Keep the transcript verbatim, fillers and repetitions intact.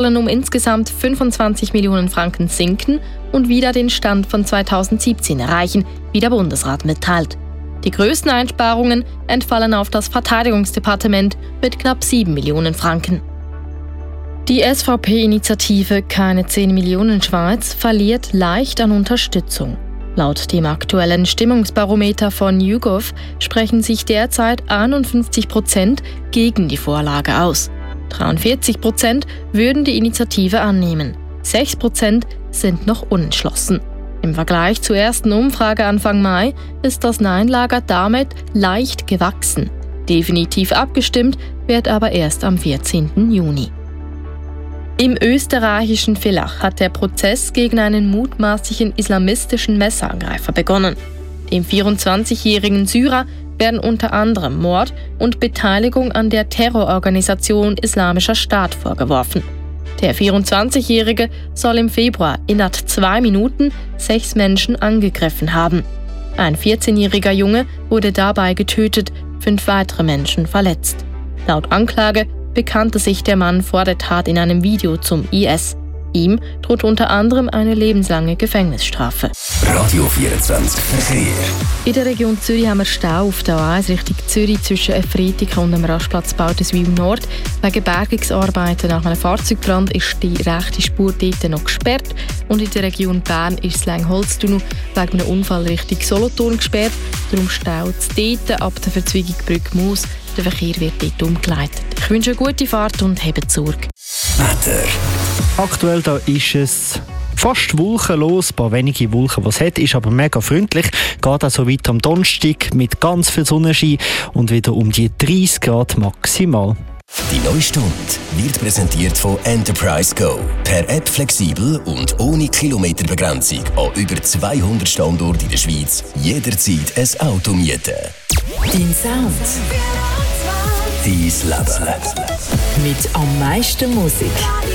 sollen um insgesamt fünfundzwanzig Millionen Franken sinken und wieder den Stand von zweitausendsiebzehn erreichen, wie der Bundesrat mitteilt. Die größten Einsparungen entfallen auf das Verteidigungsdepartement mit knapp sieben Millionen Franken. Die S V P-Initiative Keine zehn Millionen Schweiz verliert leicht an Unterstützung. Laut dem aktuellen Stimmungsbarometer von YouGov sprechen sich derzeit einundfünfzig Prozent gegen die Vorlage aus. dreiundvierzig Prozent würden die Initiative annehmen. sechs Prozent sind noch unentschlossen. Im Vergleich zur ersten Umfrage Anfang Mai ist das Nein-Lager damit leicht gewachsen. Definitiv abgestimmt wird aber erst am vierzehnten Juni. Im österreichischen Villach hat der Prozess gegen einen mutmaßlichen islamistischen Messerangreifer begonnen. Dem vierundzwanzigjährigen Syrer werden unter anderem Mord und Beteiligung an der Terrororganisation Islamischer Staat vorgeworfen. Der vierundzwanzigjährige soll im Februar innerhalb zwei Minuten sechs Menschen angegriffen haben. Ein vierzehnjähriger Junge wurde dabei getötet, fünf weitere Menschen verletzt. Laut Anklage bekannte sich der Mann vor der Tat in einem Video zum I S. Ihm droht unter anderem eine lebenslange Gefängnisstrafe. Radio vierundzwanzig Verkehr. In der Region Zürich haben wir Stau auf der A eins Richtung Zürich zwischen Efretiken und dem Rastplatz Baudeswil Nord. Wegen Bergungsarbeiten nach einem Fahrzeugbrand ist die rechte Spur dort noch gesperrt. Und in der Region Bern ist das Langholztunnel wegen einem Unfall Richtung Solothurn gesperrt. Darum staut es dort ab der Verzweigung Brücke Moos. Der Verkehr wird dort umgeleitet. Ich wünsche eine gute Fahrt und hebt Sorge. Wetter. Aktuell da ist es fast wolkenlos, ein paar wenige Wolken, die es hat, ist aber mega freundlich. Geht auch so weit am Donnerstag mit ganz viel Sonnenschein und wieder um die dreißig Grad maximal. Die neue Stunde wird präsentiert von Enterprise Go. Per App flexibel und ohne Kilometerbegrenzung an über zweihundert Standorten in der Schweiz. Jederzeit ein Auto mieten. Dein Sound. Dein Leben. Mit am meisten Musik.